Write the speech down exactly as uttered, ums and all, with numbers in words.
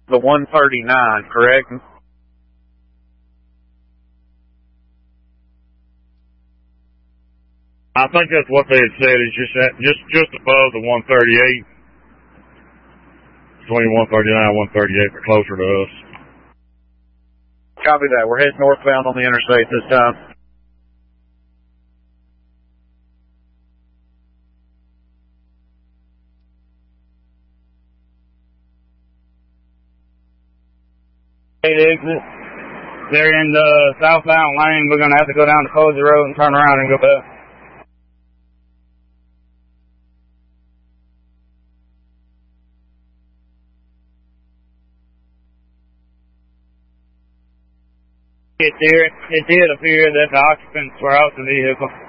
The one thirty-nine, correct? I think that's what they had said. It's just at, just just above the one thirty-eight, between one thirty-nine and one thirty-eight, but closer to us. Copy that. We're heading northbound on the interstate this time. Exit. They're in the southbound lane. We're going to have to go down to Posey Road and turn around and go back. It did, it did appear that the occupants were out the vehicle.